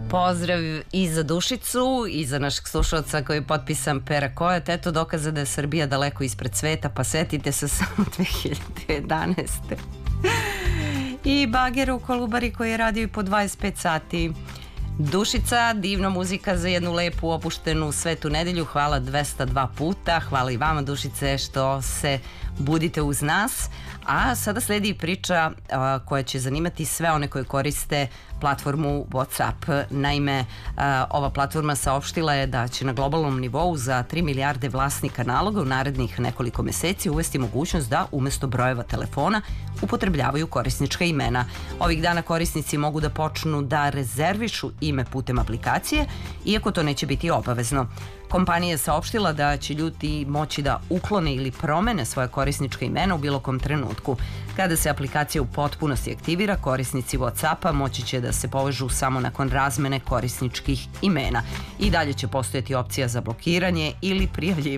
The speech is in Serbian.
Pozdrav i za Dušicu i za našeg slušalca koji je potpisan Pera Kojat. Eto dokaza da je Srbija daleko ispred sveta, pa setite se samo 2011. I Bager u Kolubari koji je radio i po 25 sati. Dušica, divna muzika za jednu lepu opuštenu svetu nedelju. Hvala 202 puta. Hvala i vama, Dušice, što se budite uz nas. A sada sledi priča koja će zanimati sve one koji koriste platformu WhatsApp. Naime, ova platforma saopštila je da će na globalnom nivou za 3 milijarde vlasnika naloga u narednih nekoliko meseci uvesti mogućnost da umesto brojeva telefona upotrebljavaju korisnička imena. Ovih dana korisnici mogu da počnu da rezervišu ime putem aplikacije, iako to neće biti obavezno. Kompanija je saopštila da će ljudi moći da uklone ili promene svoje korisnička imena u bilo kom trenutku. Kada se aplikacija u potpunosti aktivira, korisnici WhatsAppa moći će da se povežu samo nakon razmene korisničkih imena. I dalje će postojati opcija za blokiranje ili prijavljivanje